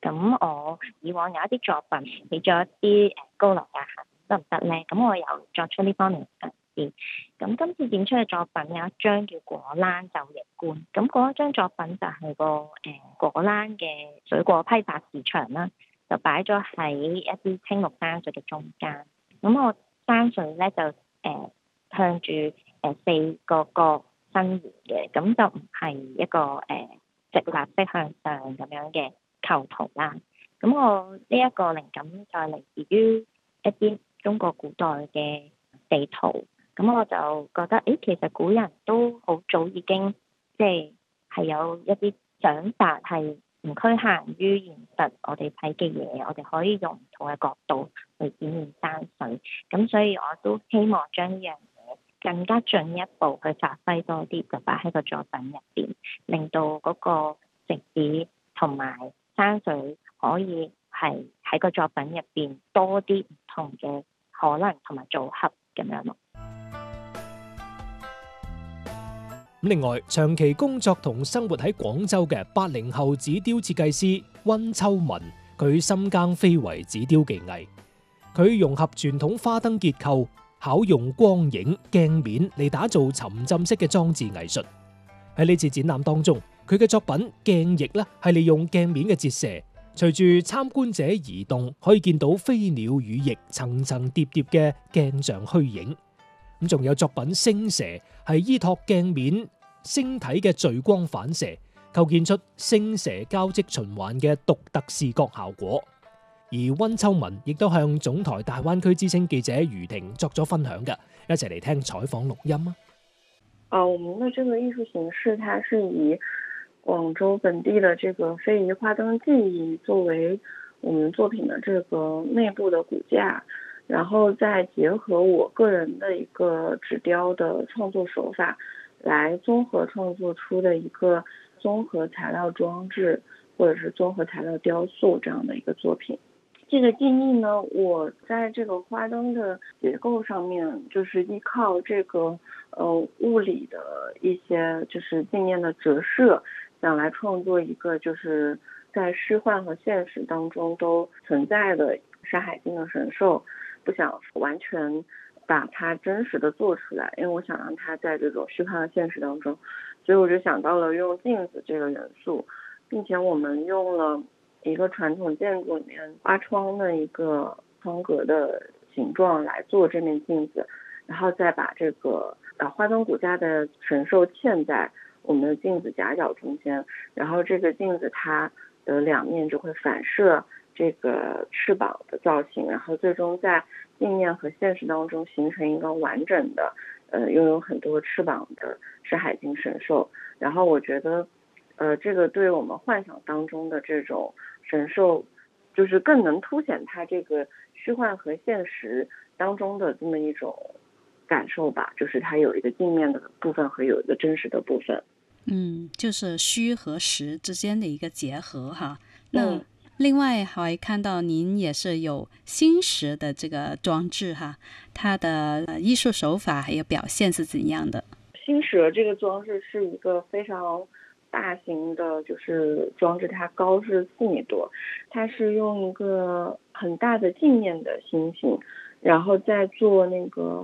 咁我以往有一啲作品起咗一啲高樓大廈得唔得咧？咁我有作出呢方面嘅嘗試。咁今次展出嘅作品有一張叫果欄就翼觀，咁嗰一張作品就係果欄嘅水果批發市場啦，就擺咗喺一啲青綠山水嘅中間。咁我山水咧就向住四個角伸延嘅，咁就唔係一個直立式向上咁樣嘅構圖啦。咁我呢一個靈感就係嚟自於一啲中國古代嘅地圖。咁我就覺得，其實古人都好早已經係有一啲想法係唔侷限於現實我哋睇嘅嘢，我哋可以用唔同嘅角度去展現山水。咁所以我都希望將呢樣嘢更加進一步去發揮多啲，就擺喺個作品入邊，令到嗰個城市同埋山水可以係喺個作品入邊多啲唔同嘅可能同埋組合咁樣咯。 另外，長期工作同生活喺廣州嘅80後紙雕設計師溫秋文，佢深耕非遺紙雕技藝，佢融合傳統花燈結構，巧用光影、鏡面嚟打造沉浸式嘅裝置藝術。喺呢次展覽當中，佢嘅作品鏡翼咧係利用鏡面嘅折射，隨住參觀者移動，可以見到飛鳥羽翼層層疊疊嘅鏡像虛影。咁仲有作品星蛇，係依託鏡面星體嘅聚光反射，構建出星蛇交織循環嘅獨特視覺效果。而溫秋文亦都向總台大灣區之聲記者余婷作咗分享嘅，一齊嚟聽採訪錄音啊！ 我們的這個藝術形式，它是以廣州本地的這個非遺花燈技藝作為我們作品的這個內部的骨架，然後再結合我個人的一個紙雕的創作手法，來綜合創作出的一個綜合材料裝置或者是綜合材料雕塑這樣的一個作品。這個技藝呢，我在這個花燈的結構上面，就是依靠這個物理的一些就是鏡面的折射，想來創作一個就是在虛幻和現實當中都存在的《山海經》的神獸，不想完全把它真實的做出來，因為我想讓它在這種虛幻和現實當中，所以我就想到了用鏡子這個元素，並且我們用了一個傳統建築裏面花窗的一個窗格的形狀來做這面鏡子，然後再把這個花燈骨架的神獸嵌在我們的鏡子夾角中間，然後這個鏡子它的兩面就會反射這個翅膀的造型，然後最終在鏡面和現實當中形成一個完整的擁有很多翅膀的山海經神獸。然後我覺得這個對我們幻想當中的這種神獸，就是更能凸顯它這個虛幻和現實當中的這麼一種感受吧，就是它有一個鏡面的部分和有一個真實的部分。 就是虛和實之間的一個結合哈。那另外還看到您也是有星石的這個裝置哈，它的藝術手法還有表現是怎樣的？ 星石這個裝置是一個非常大型的就是裝置，它高是4米多，它是用一個很大的鏡面的星星，然後再做那個